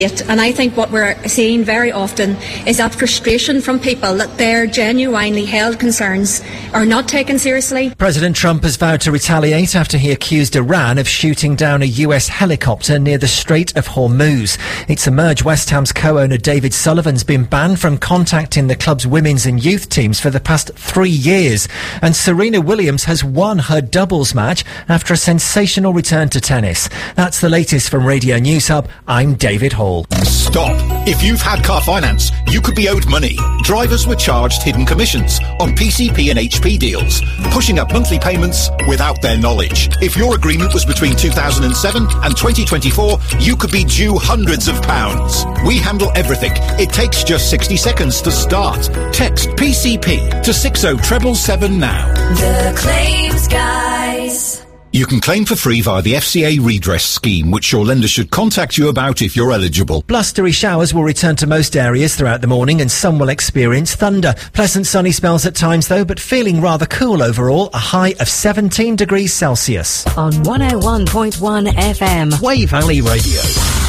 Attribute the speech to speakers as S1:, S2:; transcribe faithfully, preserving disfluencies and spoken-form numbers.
S1: And I think what we're seeing very often is that frustration from people that their genuinely held concerns are not taken seriously.
S2: President Trump has vowed to retaliate after he accused Iran of shooting down a U S helicopter near the Strait of Hormuz. It's emerged West Ham's co-owner David Sullivan's been banned from contacting the club's women's and youth teams for the past three years. And Serena Williams has won her doubles match after a sensational return to tennis. That's the latest from Radio News Hub. I'm David Hall.
S3: Stop. If you've had car finance, you could be owed money. Drivers were charged hidden commissions on P C P and H P deals, pushing up monthly payments without their knowledge. If your agreement was between two thousand seven and twenty twenty-four, you could be due hundreds of pounds. We handle everything. It takes just sixty seconds to start. Text P C P to six oh seven seven now.
S4: The Claims Guys.
S3: You can claim for free via the F C A redress scheme, which your lender should contact you about if you're eligible.
S2: Blustery showers will return to most areas throughout the morning and some will experience thunder. Pleasant sunny spells at times though, but feeling rather cool overall, a high of seventeen degrees Celsius.
S5: On one oh one point one F M.
S2: Wave Valley Radio.